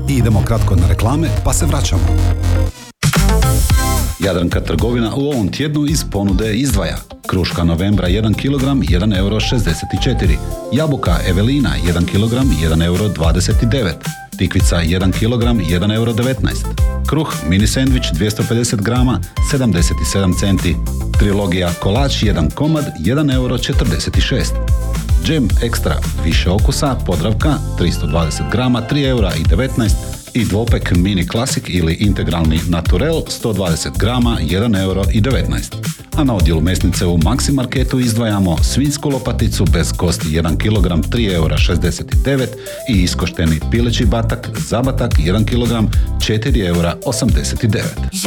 idemo kratko na reklame, pa se vraćamo. Jadranka trgovina u ovom tjednu iz ponude izdvaja: kruška Novembra 1 kg 1,64 €, jabuka Evelina 1 kg 1,29 €, tikvica 1 kg 1,19 €, kruh mini sendvič 250 grama 77 centi, trilogija kolač 1 komad 1,46 €, džem ekstra više okusa Podravka 320 grama 3,19 € i dvopek mini klasik ili integralni naturel 120 grama 1,19 €. A na odjelu mesnice u Maxi Marketu izdvajamo svinjsku lopaticu bez kosti 1 kg 3,69 € i iskošteni pileći batak zabatak 1 kg 4,89 €.